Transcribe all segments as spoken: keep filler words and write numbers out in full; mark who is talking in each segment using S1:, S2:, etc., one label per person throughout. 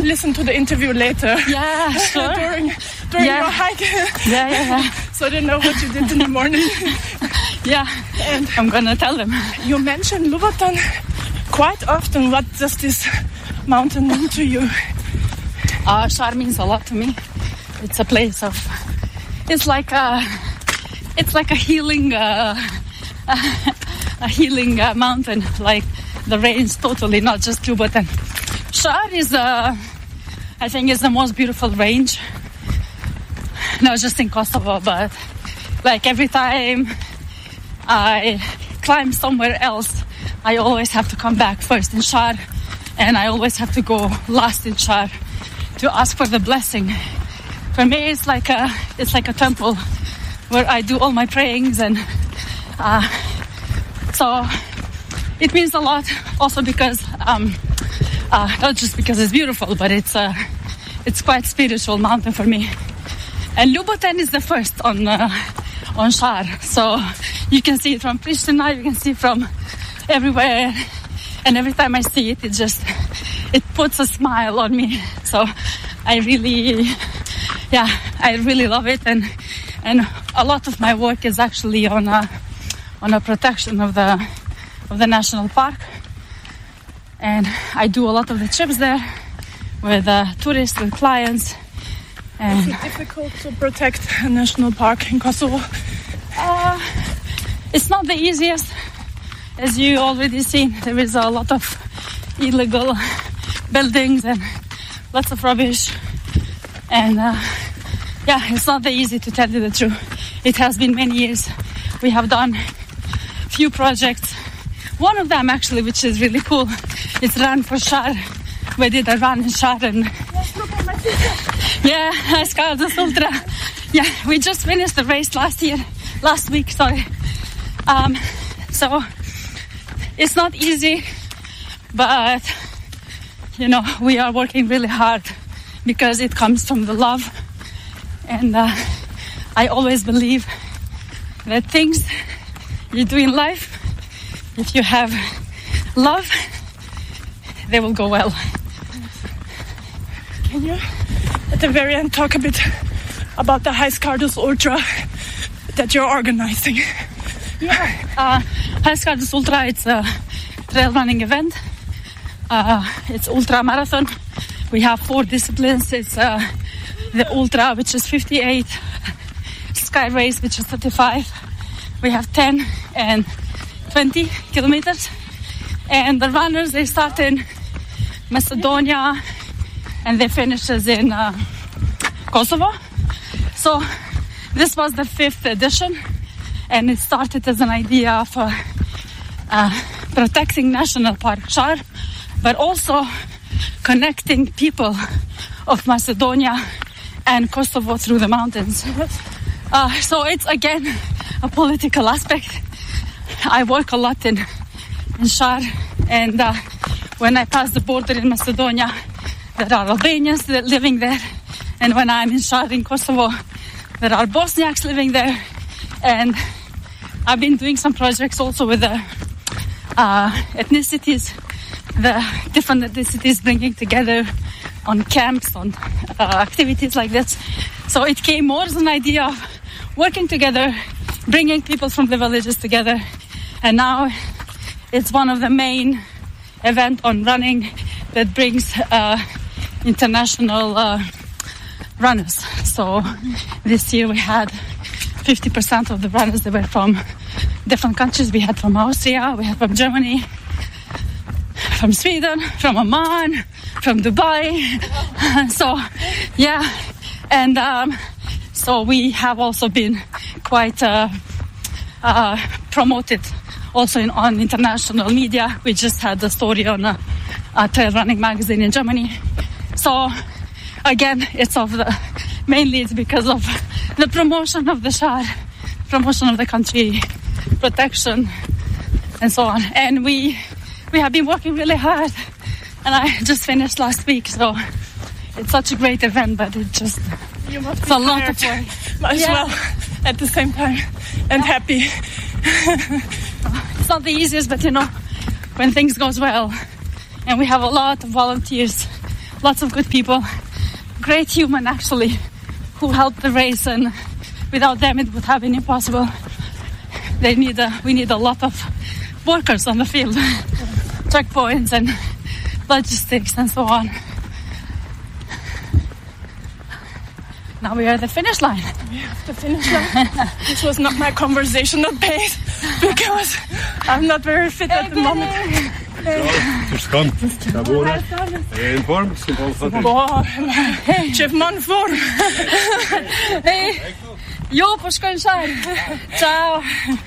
S1: listen to the interview later.
S2: Yeah, sure.
S1: during during
S2: yeah.
S1: your hike.
S2: Yeah, yeah, yeah.
S1: So they know what you did in the morning.
S2: Yeah, and I'm gonna tell them.
S1: You mentioned Lofoten quite often. What does this mountain mean to you?
S2: Uh, Skjær means a lot to me. It's a place of. It's like a. It's like a healing. Uh, a healing uh, mountain, like the range totally, not just Lofoten. Skjær is, uh, I think, is the most beautiful range. Not just in Kosovo, but like every time I climb somewhere else, I always have to come back first in Skjær, and I always have to go last in Skjær to ask for the blessing. For me, it's like a it's like a temple where I do all my prayings, and uh, so it means a lot. Also because um, uh, not just because it's beautiful, but it's a uh, it's quite spiritual mountain for me. And Lofoten is the first on uh, on Skjær, so you can see it from Pristina, you can see it from everywhere, and every time I see it, it just it puts a smile on me. So I really, yeah, I really love it, and and a lot of my work is actually on a on a protection of the of the national park, and I do a lot of the trips there with uh, tourists, with clients. And
S1: is it difficult to protect a national park in Kosovo?
S2: Uh, it's not the easiest. As you already seen, there is a lot of illegal buildings and lots of rubbish. And uh, yeah, it's not that easy, to tell you the truth. It has been many years. We have done few projects. One of them actually, which is really cool, it's Run for Skjær. We did a run in Skjær, and yeah, Skjærgårds Ultra. Yeah, we just finished the race last year, last week, sorry. Um, so it's not easy, but you know, we are working really hard because it comes from the love. And uh, I always believe that things you do in life, if you have love, they will go well.
S1: Can you, at the very end, talk a bit about the Skjærgårds Ultra that you're organizing?
S2: Yeah, uh, Skjærgårds Ultra, it's a trail running event. Uh, it's ultra marathon. We have four disciplines. It's uh, the ultra, which is fifty-eight, sky race, which is thirty-five. We have ten and twenty kilometers. And the runners, they start in Macedonia and they finish in uh, Kosovo. So this was the fifth edition, and it started as an idea of uh, uh, protecting National Park Skjær, but also connecting people of Macedonia and Kosovo through the mountains. Uh, so it's again a political aspect. I work a lot in, in Skjær, and uh, when I pass the border in Macedonia, there are Albanians living there, and when I'm in Skjær in Kosovo, there are Bosniaks living there. And I've been doing some projects also with the uh, ethnicities, the different ethnicities, bringing together on camps, on uh, activities like this. So it came more as an idea of working together, bringing people from the villages together. And now it's one of the main events on running that brings uh, international uh, runners. So this year we had fifty percent of the runners that were from different countries. We had from Austria, we had from Germany, from Sweden, from Oman, from Dubai. So yeah, and um, so we have also been quite uh, uh, promoted also in, on international media. We just had the story on a, a trail running magazine in Germany. So again, it's of the mainly it's because of the promotion of the Skjær, promotion of the country, protection, and so on. And we we have been working really hard, and I just finished last week. So it's such a great event, but it just
S1: you must
S2: it's
S1: be
S2: a lot
S1: tired
S2: of work.
S1: as
S2: Yeah.
S1: well at the same time, and
S2: Yeah.
S1: happy.
S2: It's not the easiest, but you know, when things goes well, and we have a lot of volunteers, a lots of good people, great human actually, who helped the race, and without them it would have been impossible. They need a, we need a lot of workers on the field, checkpoints and logistics and so on. Now we are at the finish line.
S1: We have the finish line. This was not my conversational pace because I'm not very fit at the moment.
S3: Turskon, Sabora, in form, simple footing.
S1: Boah, Chef man form.
S2: Hey, jo, Pushkan Shine. Ciao.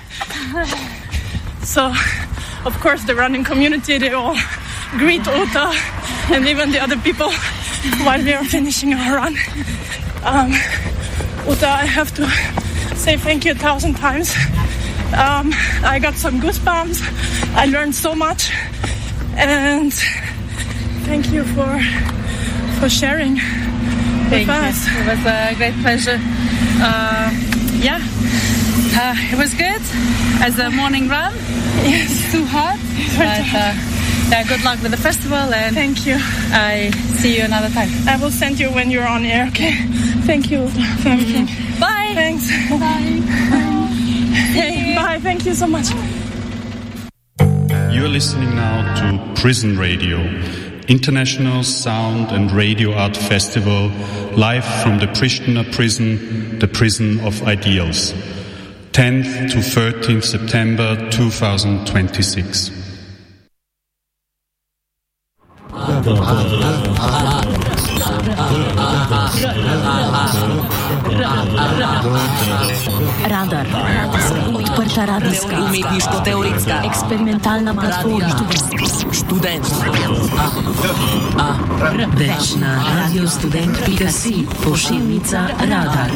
S1: So, of course, the running community, they all greet Uta and even the other people while we are finishing our run. Um, Uta, I have to say thank you a thousand times. Um, I got some goosebumps. I learned so much. And thank you for for sharing
S2: Thank
S1: with us.
S2: you. It was a great pleasure. Uh, yeah, uh, it was good as a morning run.
S1: Yes.
S2: It's too hot, but uh, yeah, good luck with the festival, and
S1: Thank you.
S2: I see you another time.
S1: I will send you when you're on air, okay? Thank you for everything.
S2: Bye.
S1: Thanks.
S2: Bye.
S1: Hey, bye. Thank you so much.
S4: You're listening now to Prison Radio, International Sound and Radio Art Festival, live from the Pristina prison, the prison of ideals. tenth to thirteenth September twenty twenty-six.
S5: Radar. Odprta radijska. Umetniško-teoretska. Eksperimentalna platforma. Študent. Več na radiostudent pika si. Pošiljnica Radar.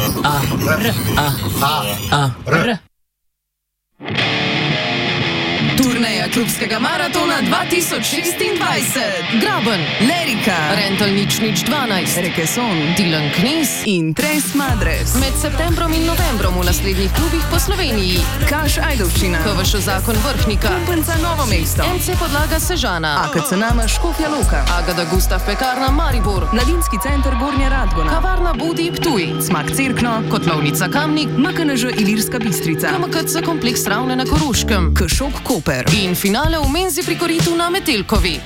S6: Turneja klubskega maratona dva tisoč šestindvajset. Graben, Lerika, Rental nič nič dvanajst, Rekeson, Dilan Knis in Tres Madres. Med septembrom in novembrom v naslednjih klubih po Sloveniji. Kaš Ajdovščina, K V Š Zakon Vrhnika, Kumpenca Novo mesto, M C Podlaga Sežana, A K C Nama Škofja Loka, Agada Gustav Pekarna Maribor, Mladinski center Gornja Radgona, Kavarna Budi Ptuj, Smak Cerkno, Kotlovnica Kamnik, M K N Ž Ilirska Bistrica, K M K C Kompleks Ravne na Koroškem, Kšok Koper in finale v Menzi pri Koritu na Metelkovi.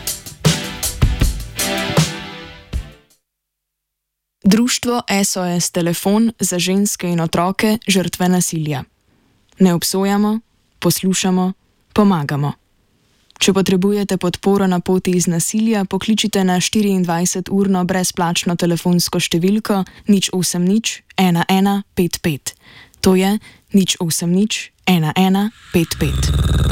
S7: Društvo S O S Telefon za ženske in otroke žrtve nasilja. Ne obsojamo, poslušamo, pomagamo. Če potrebujete podporo na poti iz nasilja, pokličite na štiriindvajseturno brezplačno telefonsko številko nič osem nič ena ena pet pet. To je nič osem nič ena ena pet pet.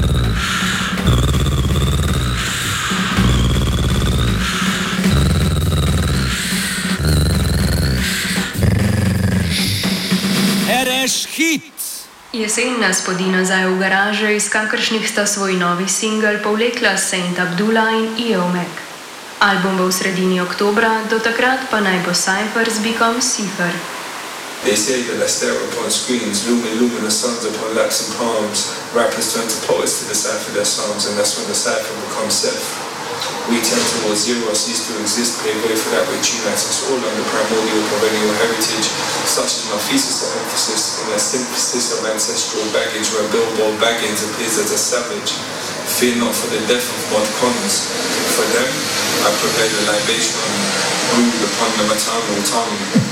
S8: Ereš hit!
S9: Jesen nas podi nazaj v garaže, iz kakršnih sta svoj novi singel povlekla Saint Abdullah in Iomek. Album bo v sredini oktobra, do takrat pa naj bo Cypher z bikom Cipher.
S10: They say that I stare upon screens, looming luminous suns upon laps and palms. Rappers turn to poets to decipher their songs, and that's when the cipher becomes self. We tend towards zero, cease to exist, pave way for that which unites us all under primordial perennial heritage. Such is my thesis of emphasis in a synthesis of ancestral baggage, where Bilbo Baggins appears as a savage. Fear not for the death of mod cons. For them, I prepare the libation brewed upon the maternal tongue.